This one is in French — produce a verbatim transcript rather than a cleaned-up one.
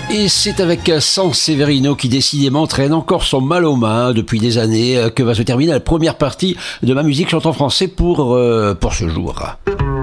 Et c'est avec San Severino qui décidément traîne encore son mal aux mains depuis des années que va se terminer la première partie de ma musique chante en français pour, euh, pour ce jour.